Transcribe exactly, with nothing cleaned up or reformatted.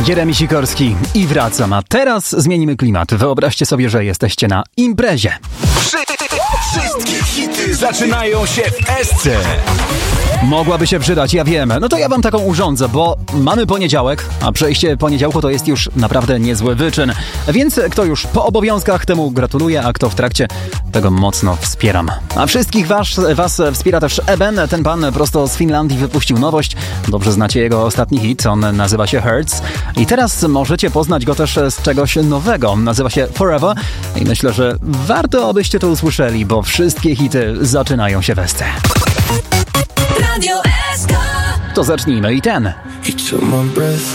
Jeremi Sikorski i wracam, a teraz zmienimy klimat. Wyobraźcie sobie, że jesteście na imprezie. Wszystkie hity zaczynają się w Esce. Mogłaby się przydać, ja wiem. No to ja wam taką urządzę, bo mamy poniedziałek, a przejście poniedziałku to jest już naprawdę niezły wyczyn. Więc kto już po obowiązkach, temu gratuluję, a kto w trakcie, tego mocno wspieram. A wszystkich was, was wspiera też Eben. Ten pan prosto z Finlandii wypuścił nowość. Dobrze znacie jego ostatni hit, on nazywa się Hurts. I teraz możecie poznać go też z czegoś nowego. Nazywa się Forever. I myślę, że warto, abyście to usłyszeli, bo wszystkie hity zaczynają się w Esce. Radio S K. To zacznijmy i ten. He took my breath